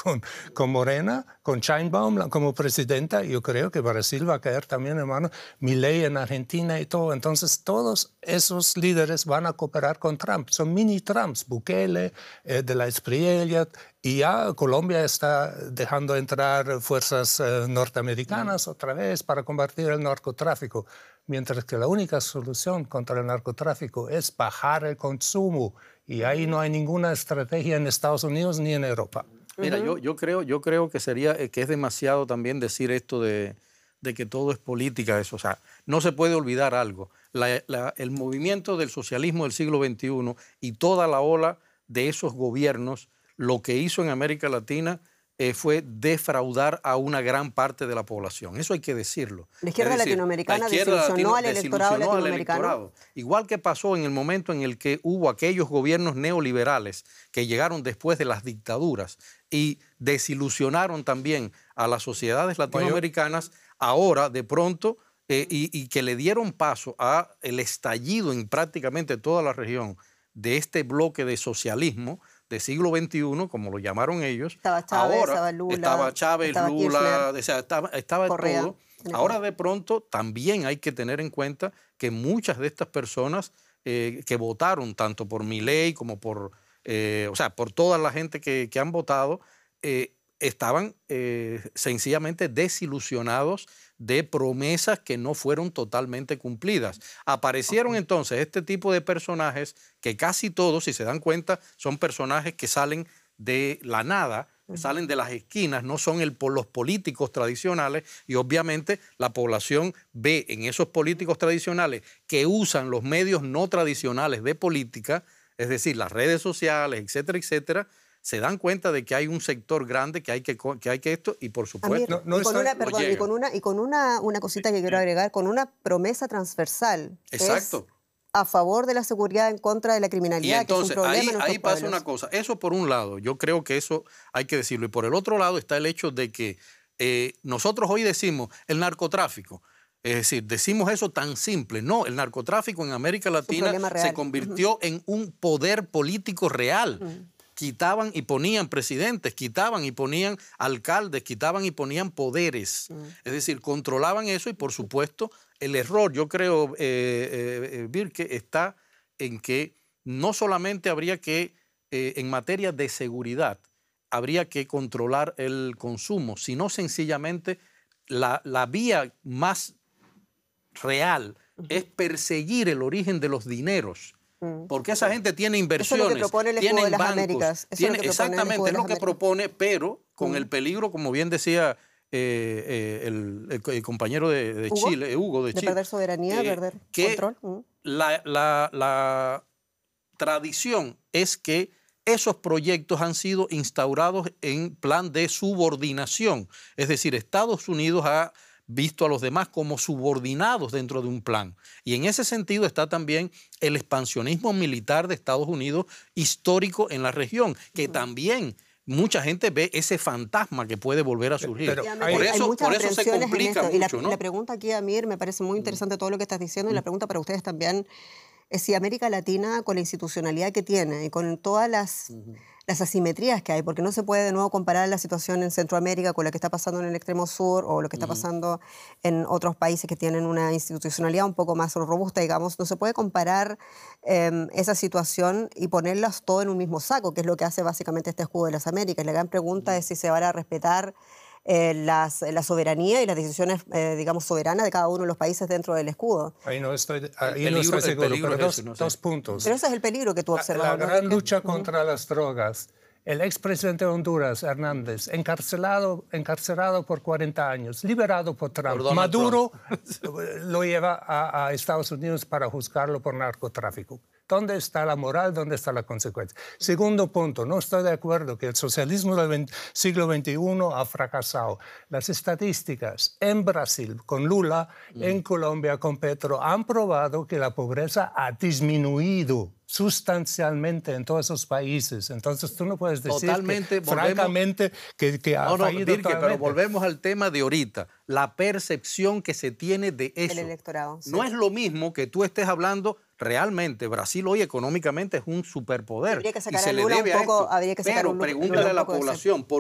con Morena, con Sheinbaum como presidenta. Yo creo que Brasil va a caer también, hermano. Milei en Argentina y todo. Entonces, todos esos líderes van a cooperar con Trump. Son mini Trumps, Bukele, de la Espriella. Y ya Colombia está dejando entrar fuerzas norteamericanas otra vez para combatir el narcotráfico. Mientras que la única solución contra el narcotráfico es bajar el consumo. Y ahí no hay ninguna estrategia en Estados Unidos ni en Europa. Mira, yo creo que que es demasiado también decir esto de que todo es política. Eso. O sea, no se puede olvidar algo. El movimiento del socialismo del siglo XXI y toda la ola de esos gobiernos, lo que hizo en América Latina fue defraudar a una gran parte de la población. Eso hay que decirlo. La izquierda latinoamericana desilusionó al electorado latinoamericano. Igual que pasó en el momento en el que hubo aquellos gobiernos neoliberales que llegaron después de las dictaduras y desilusionaron también a las sociedades latinoamericanas, ahora de pronto, y que le dieron paso a el estallido en prácticamente toda la región de este bloque de socialismo de siglo XXI, como lo llamaron ellos. Estaba Chávez, ahora, estaba Lula. Estaba Chávez, estaba Lula, Kirchner, o sea, estaba Correa, todo. Ahora de pronto también hay que tener en cuenta que muchas de estas personas que votaron tanto por Milei como por, por toda la gente que han votado, estaban sencillamente desilusionados de promesas que no fueron totalmente cumplidas. Aparecieron entonces este tipo de personajes que casi todos, si se dan cuenta, son personajes que salen de la nada, salen de las esquinas, no son los políticos tradicionales, y obviamente la población ve en esos políticos tradicionales que usan los medios no tradicionales de política, es decir, las redes sociales, etcétera, etcétera, se dan cuenta de que hay un sector grande que hay que esto, y por supuesto... Y con una cosita que quiero agregar, con una promesa transversal. Exacto. A favor de la seguridad, en contra de la criminalidad, y entonces, que es un problema ahí pasa una cosa. Eso por un lado, yo creo que eso hay que decirlo. Y por el otro lado está el hecho de que nosotros hoy decimos el narcotráfico. Es decir, decimos eso tan simple. No, el narcotráfico en América Latina se convirtió en un poder político real. Quitaban y ponían presidentes, quitaban y ponían alcaldes, quitaban y ponían poderes. Es decir, controlaban eso y, por supuesto, el error, yo creo, Birke, está en que no solamente habría que, en materia de seguridad, habría que controlar el consumo, sino sencillamente la vía más real es perseguir el origen de los dineros. Porque esa gente tiene inversiones, eso es lo que propone el Escudo de las Américas. Exactamente, es lo que propone, pero con el peligro, como bien decía el compañero de Chile, Hugo de Chile. De perder soberanía, perder control. La tradición es que esos proyectos han sido instaurados en plan de subordinación. Es decir, Estados Unidos ha visto a los demás como subordinados dentro de un plan. Y en ese sentido está también el expansionismo militar de Estados Unidos histórico en la región, que también mucha gente ve ese fantasma que puede volver a surgir. Por eso se complica mucho, ¿no? La pregunta aquí, Amir, me parece muy interesante todo lo que estás diciendo, y la pregunta para ustedes también es si América Latina, con la institucionalidad que tiene y con todas las asimetrías que hay, porque no se puede de nuevo comparar la situación en Centroamérica con la que está pasando en el extremo sur o lo que está pasando en otros países que tienen una institucionalidad un poco más robusta, digamos. No se puede comparar esa situación y ponerlas todo en un mismo saco, que es lo que hace básicamente este Escudo de las Américas. La gran pregunta es si se van a respetar la soberanía y las decisiones, digamos, soberanas de cada uno de los países dentro del escudo. Ahí no estoy seguro, pero dos puntos. Pero ese es el peligro que tú observas. La gran lucha contra las drogas. El expresidente de Honduras, Hernández, encarcelado por 40 años, liberado por Trump. Maduro lo lleva a Estados Unidos para juzgarlo por narcotráfico. ¿Dónde está la moral? ¿Dónde está la consecuencia? Segundo punto, no estoy de acuerdo que el socialismo del siglo XXI ha fracasado. Las estadísticas en Brasil con Lula, en Colombia con Petro, han probado que la pobreza ha disminuido sustancialmente en todos esos países. Entonces tú no puedes decir francamente que ha fallido totalmente. Pero volvemos al tema de ahorita, la percepción que se tiene de eso. El electorado. Sí. No es lo mismo que tú estés hablando realmente. Brasil hoy económicamente es un superpoder. Habría que sacar y se a Lula le debe un poco, a esto. Pero pregúntale a la población.